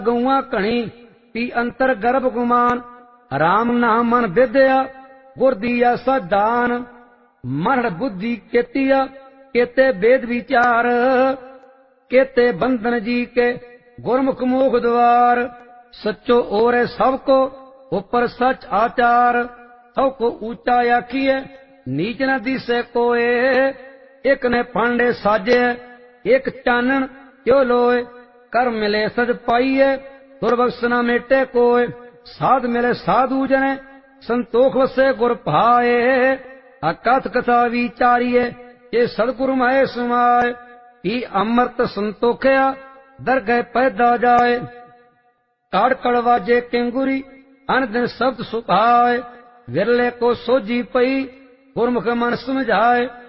ਗਊਆਂ ਘਣੀ ਪੀ ਅੰਤਰ ਗਰਭ ਗੁਮਾਨ। ਰਾਮ ਨਾਮ ਮਨ ਵਿਦਿਆ ਗੁਰ ਦੀਆ ਸਦਾਨ। ਮਨ ਬੁੱਧੀ केतिया केते वेद विचार। केते बंधन जी के गुरमुख मोख द्वार। सच्चो ओरे सब को ऊपर सच आचार। सब को ऊंचा आखिए नीच न दिसे कोय। एक ने फांडे साजे एक चानन क्यों लोय। कर मिले सज पाइए दुर्बख्श न मेटे कोय। साध मिले साधु जने संतोख वसे गुर भाए। अकथ कथा विचारिए ये सदगुरु महे सुमाय। ही अमृत संतोखिया दरगह पैदा जाए। काड़ कड़वाजे किंगुरी अन दिन शब्द सुभाए। विरले को सोजी पई गुरमुख मन समझाए।